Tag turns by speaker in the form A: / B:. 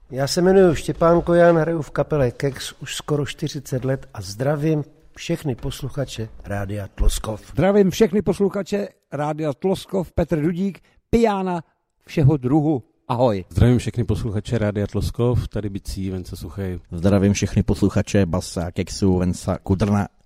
A: Já se jmenuji Štěpán Kojan, hraju v kapele Kex už skoro 40 let a zdravím všechny posluchače Rádia Tloskov.
B: Zdravím všechny posluchače Rádia Tloskov, Petr Dudík, pijána všeho druhu. Ahoj.
C: Zdravím všechny posluchače Rádia Tloskov, tady Bicí, Venca Suchej.
D: Zdravím všechny posluchače Basa, Kexu, Venca Kudrna.